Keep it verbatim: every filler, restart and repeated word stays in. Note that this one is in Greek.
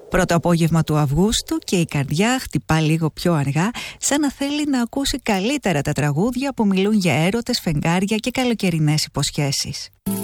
Πρώτο απόγευμα του Αυγούστου και η καρδιά χτυπά λίγο πιο αργά, σαν να θέλει να ακούσει καλύτερα τα τραγούδια που μιλούν για έρωτες, φεγγάρια και καλοκαιρινές υποσχέσεις.